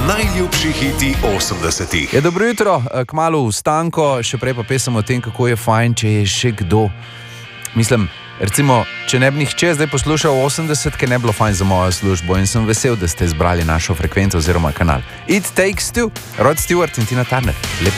Najljubši hiti 80-ih. Je dobro jutro, kmalu vstanko, še prej pa pesem o tem, kako je fajn, če je še kdo. Mislim, recimo, če ne bi nihče zdaj poslušal 80-ke, ne bi bilo fajn za mojo službo in sem vesel, da ste izbrali našo frekvenco oziroma kanal. It Takes Two, Rod Stewart in Tina Turner.